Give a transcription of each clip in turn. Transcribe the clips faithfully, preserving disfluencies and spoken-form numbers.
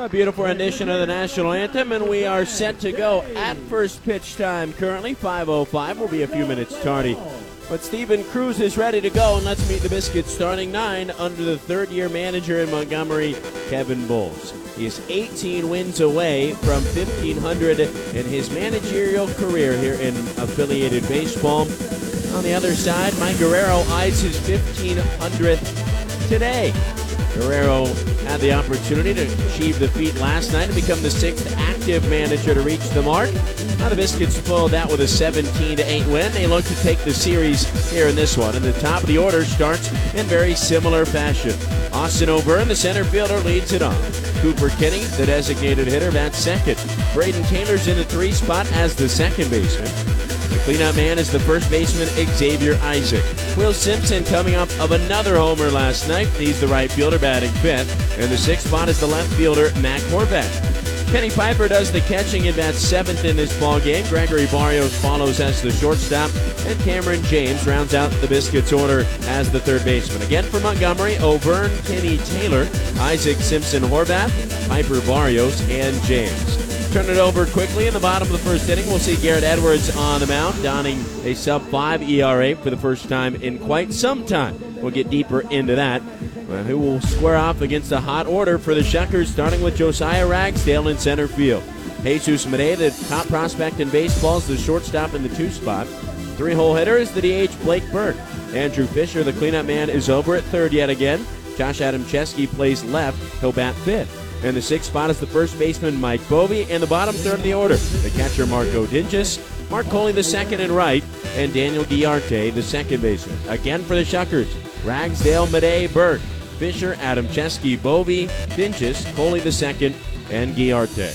A beautiful rendition of the national anthem, and we are set to go at first pitch time currently. five oh five will be a few minutes tardy. But Steven Cruz is ready to go, and let's meet the Biscuits starting nine under the third-year manager in Montgomery, Kevin Bowles. He is eighteen wins away from fifteen hundred in his managerial career here in affiliated baseball. On the other side, Mike Guerrero eyes his fifteen hundredth today. Guerrero had the opportunity to achieve the feat last night and become the sixth active manager to reach the mark. Now the Biscuits followed that with a seventeen to eight win. They look to take the series here in this one. And the top of the order starts in very similar fashion. Austin O'Byrne, the center fielder, leads it off. Cooper Kinney, the designated hitter, bats second. Braden Taylor's in the three spot as the second baseman. The cleanup man is the first baseman, Xavier Isaac. Will Simpson coming up of another homer last night. He's the right fielder batting fifth. And the sixth spot is the left fielder, Mac Horvath. Kenny Piper does the catching and bats seventh in this ball game. Gregory Barrios follows as the shortstop. And Cameron James rounds out the Biscuits order as the third baseman. Again for Montgomery, O'Byrne, Kenny Taylor, Isaac, Simpson, Horvath, Piper, Barrios, and James. Turn it over quickly in the bottom of the first inning. We'll see Garrett Edwards on the mound, donning a sub five E R A for the first time in quite some time. We'll get deeper into that. Well, who will square off against a hot order for the Shuckers, starting with Josiah Ragsdale in center field. Jesus Medea, the top prospect in baseball, is the shortstop in the two spot. Three-hole hitter is the D H Blake Burke. Andrew Fisher, the cleanup man, is over at third yet again. Josh Adamczewski plays left. He'll bat fifth. And the sixth spot is the first baseman, Mike Bovey, and the bottom third of the order, the catcher, Marco Dinges, Mark Coley, the second and right, and Daniel Guillarte, the second baseman. Again for the Shuckers, Ragsdale, Medea, Burke, Fisher, Adamczewski, Bovey, Dinges, Coley the second, and Guillarte.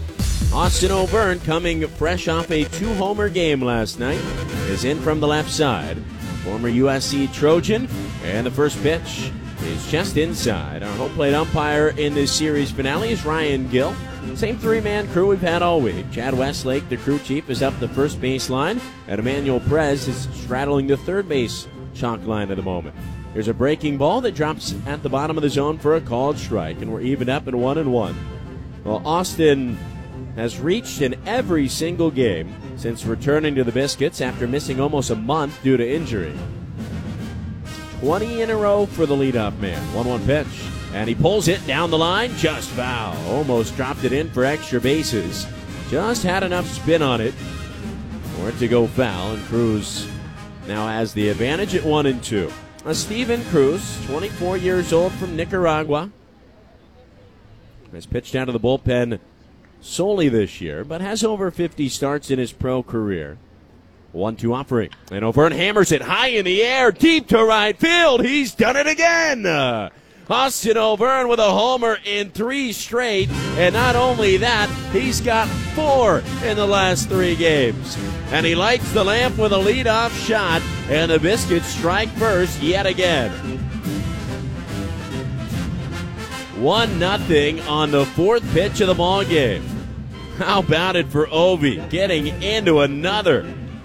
Austin O'Byrne, coming fresh off a two-homer game last night, is in from the left side. Former U S C Trojan, and the first pitch is just inside. Our home plate umpire in this series finale is Ryan Gill. Same three-man crew we've had all week. Chad Westlake, the crew chief, is up the first base line, and Emmanuel Perez is straddling the third base chalk line at the moment. Here's a breaking ball that drops at the bottom of the zone for a called strike, and we're even up at one and one. Well, Austin has reached in every single game since returning to the Biscuits after missing almost a month due to injury. twenty in a row for the leadoff man. one one pitch. And he pulls it down the line. Just foul. Almost dropped it in for extra bases. Just had enough spin on it for it to go foul. And Cruz now has the advantage at one and two. Uh, Steven Cruz, twenty-four years old from Nicaragua, has pitched out of the bullpen solely this year, but has over fifty starts in his pro career. one two offering. And O'Byrne hammers it high in the air, deep to right field. He's done it again. Uh, Austin O'Byrne with a homer in three straight. And not only that, he's got four in the last three games. And he lights the lamp with a leadoff shot. And the Biscuits strike first yet again. one nothing on the fourth pitch of the ball game. How about it for Ovi, getting into another.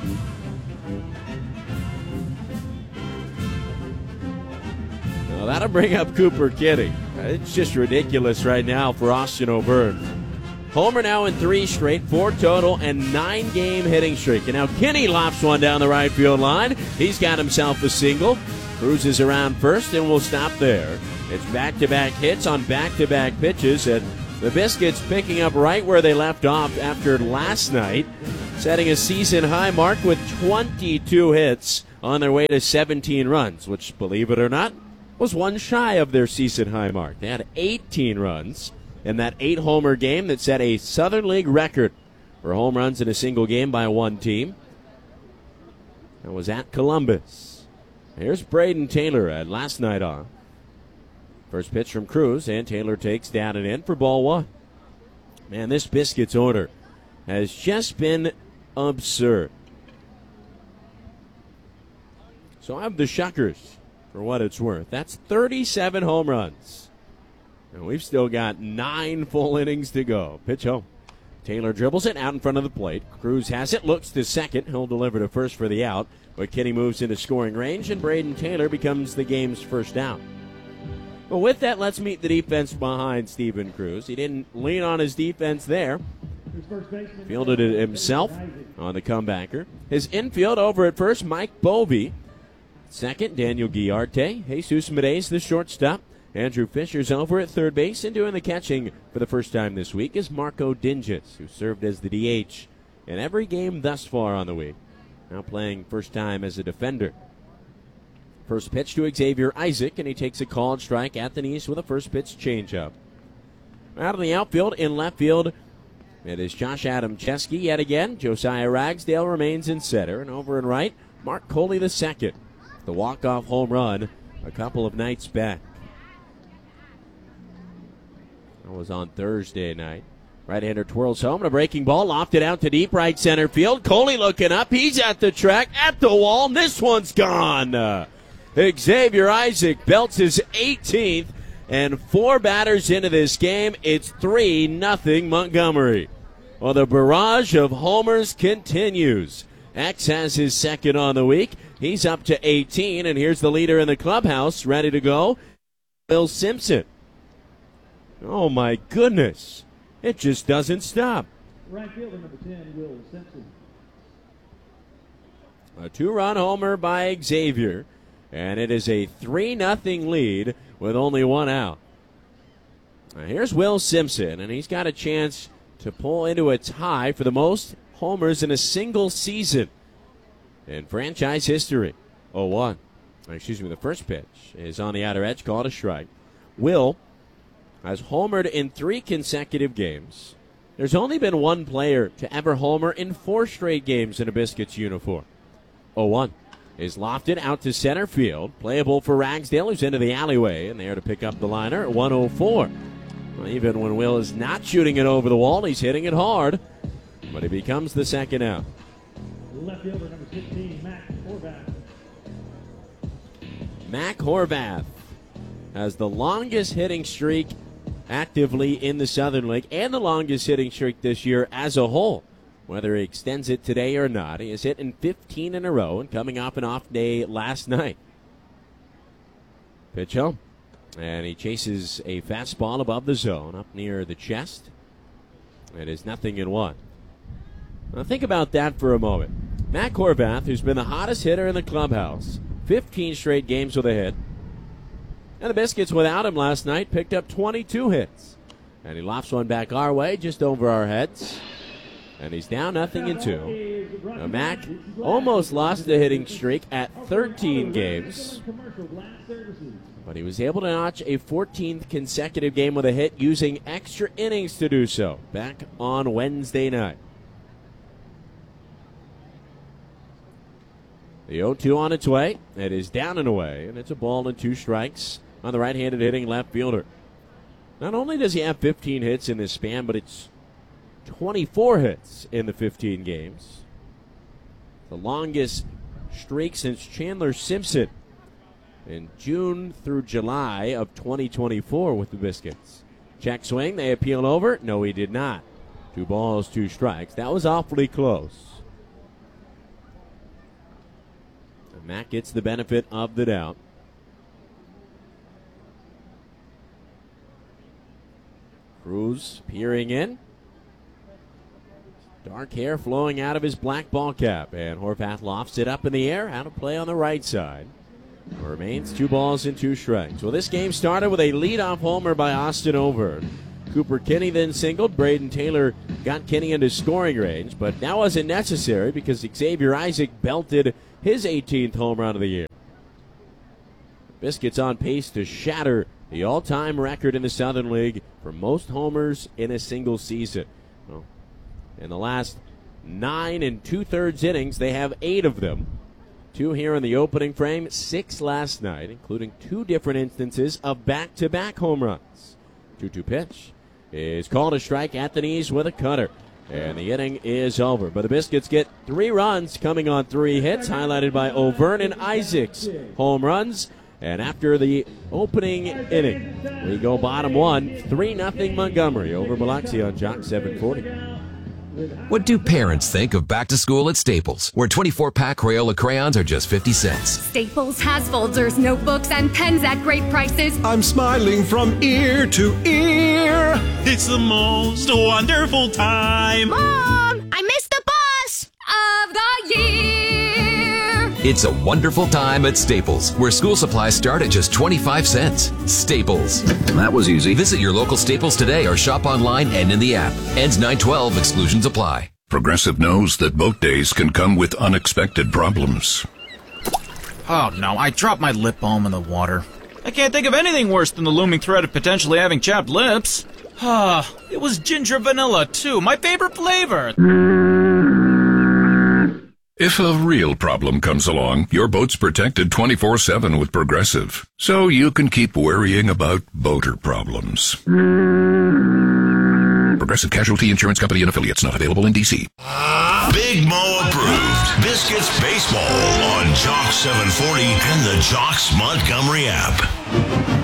Well, that'll bring up Cooper Kinney. It's just ridiculous right now for Austin O'Byrne. Homer now in three straight, four total, and nine-game hitting streak. And now Kinney lops one down the right field line. He's got himself a single. Cruises around first, and we'll stop there. It's back-to-back hits on back-to-back pitches, and the Biscuits picking up right where they left off after last night, setting a season-high mark with twenty-two hits on their way to seventeen runs, which, believe it or not, was one shy of their season-high mark. They had eighteen runs in that eight-homer game that set a Southern League record for home runs in a single game by one team. That was at Columbus. Here's Braden Taylor at last night off. First pitch from Cruz, and Taylor takes down and in for ball one. Man, this Biscuits order has just been absurd. So I have the Shuckers, for what it's worth. That's thirty-seven home runs. And we've still got nine full innings to go. Pitch home. Taylor dribbles it out in front of the plate. Cruz has it, looks to second. He'll deliver to first for the out. But Kinney moves into scoring range, and Braden Taylor becomes the game's first out. Well, with that, let's meet the defense behind Steven Cruz. He didn't lean on his defense there. Fielded it himself on the comebacker. His infield over at first, Mike Bovey. Second, Daniel Guillarte. Jesus Medeiros, the shortstop. Andrew Fisher's over at third base, and doing the catching for the first time this week is Marco Dinges, who served as the D H in every game thus far on the week. Now playing first time as a defender. First pitch to Xavier Isaac, and he takes a called strike at the knees with a first pitch changeup. Out of the outfield, in left field, it is Josh Adam Chesky yet again. Josiah Ragsdale remains in center, and over and right, Mark Coley the second. The walk-off home run a couple of nights back. That was on Thursday night. Right-hander twirls home, and a breaking ball lofted out to deep right center field. Coley looking up. He's at the track, at the wall, and this one's gone. Uh, Xavier Isaac belts his eighteenth, and four batters into this game. It's three nothing Montgomery. Well, the barrage of homers continues. X has his second on the week. He's up to eighteen, and here's the leader in the clubhouse, ready to go, Will Simpson. Oh, my goodness. It just doesn't stop. Right fielder number ten, Will Simpson. A two-run homer by Xavier, and it is a three nothing lead with only one out. Now here's Will Simpson, and he's got a chance to pull into a tie for the most homers in a single season in franchise history. oh one. Excuse me, the first pitch is on the outer edge, called a strike. Will has homered in three consecutive games. There's only been one player to ever homer in four straight games in a Biscuits uniform. oh one is lofted out to center field. Playable for Ragsdale, who's into the alleyway, and there to pick up the liner at one oh four. Well, even when Will is not shooting it over the wall, he's hitting it hard, but he becomes the second out. Left fielder number sixteen, Mac Horvath. Mac Horvath has the longest hitting streak actively in the Southern League and the longest hitting streak this year as a whole. Whether he extends it today or not, he has hit in fifteen in a row and coming off an off day last night. Pitch home. And he chases a fastball above the zone up near the chest. It is nothing in one. Now think about that for a moment. Mac Horvath, who's been the hottest hitter in the clubhouse, fifteen straight games with a hit. And the Biscuits, without him last night, picked up twenty-two hits. And he lofts one back our way, just over our heads. And he's down nothing in two. Now Mac almost lost the hitting streak at thirteen games. But he was able to notch a fourteenth consecutive game with a hit using extra innings to do so back on Wednesday night. The oh two on its way. It is down and away, and it's a ball and two strikes on the right-handed hitting left fielder. Not only does he have fifteen hits in this span, but it's twenty-four hits in the fifteen games. The longest streak since Chandler Simpson in June through July of twenty twenty-four with the Biscuits. Check swing, they appealed over. No, he did not. Two balls, two strikes. That was awfully close. And Mac gets the benefit of the doubt. Cruz peering in. Dark hair flowing out of his black ball cap. And Horvath lofts it up in the air. Out of play on the right side. Remains two balls and two strikes. Well, this game started with a leadoff homer by Austin Overn. Cooper Kinney then singled. Braden Taylor got Kinney into scoring range, but that wasn't necessary because Xavier Isaac belted his eighteenth home run of the year. Biscuits on pace to shatter the all-time record in the Southern League for most homers in a single season. Well, in the last nine and two-thirds innings, they have eight of them. Two here in the opening frame, six last night, including two different instances of back-to-back home runs. two two pitch is called a strike at the knees with a cutter. And the inning is over. But the Biscuits get three runs coming on three hits, highlighted by Overn and Isaacs home runs. And after the opening inning, we go bottom one, three nothing Montgomery over Biloxi on Jock seven forty. What do parents think of back to school at Staples, where twenty-four pack Crayola crayons are just fifty cents? Staples has folders, notebooks, and pens at great prices. I'm smiling from ear to ear. It's the most wonderful time. Mom, I missed the bus of the year. It's a wonderful time at Staples, where school supplies start at just twenty-five cents. Staples. That was easy. Visit your local Staples today or shop online and in the app. Ends nine twelve. Exclusions apply. Progressive knows that boat days can come with unexpected problems. Oh no, I dropped my lip balm in the water. I can't think of anything worse than the looming threat of potentially having chapped lips. Ah, it was ginger vanilla too, my favorite flavor. If a real problem comes along, your boat's protected twenty-four seven with Progressive, so you can keep worrying about boater problems. Progressive Casualty Insurance Company and Affiliates, not available in D C. Big Mo approved. Biscuits Baseball on Jock seven forty and the Jocks Montgomery app.